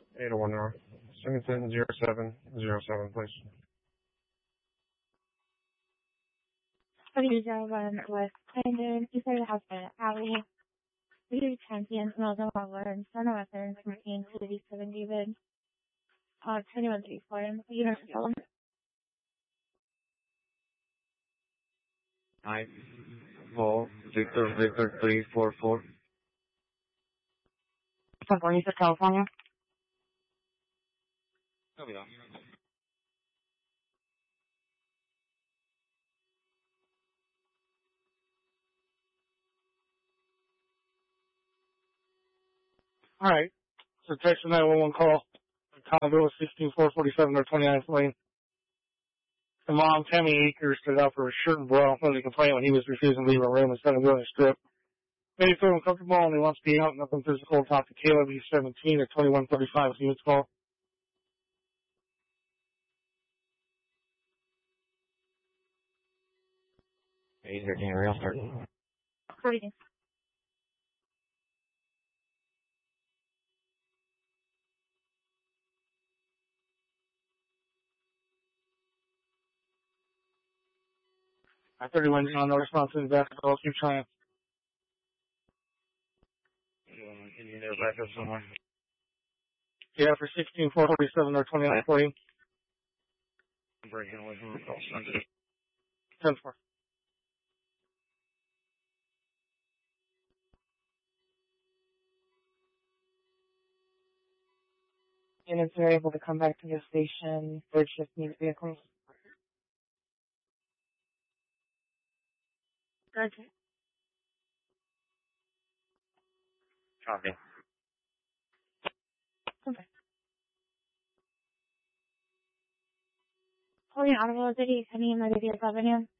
801 North. Singleton 0707, please. 3001 West Clarendon, east side of the house by alley. We champions, Northern Wildlands, Southern Western, 1387 David. 2134, University of Salem. 94 Victor 344. California, California. Copy that. Alright. So text 911 call. Commodore 16447 or 29th Lane. The mom, Tammy Akers, stood out for a shirt and bra when he complained when he was refusing to leave her room instead of going to strip. Made him feel uncomfortable and he wants to be out. Nothing physical. Talk to Caleb, he's 17 at 2135. Units call. Hey, 13 real start. 40. I-31 on no response to the basketball. Keep trying. Can you know back up somewhere? Yeah, for 16447 or 2940. I'm breaking away from the call center. 10-4. Units are able to come back to the station. Third shift needs vehicles. Gotcha. Copy. Okay. Calling Audible City, Penny, and Meridian Avenue.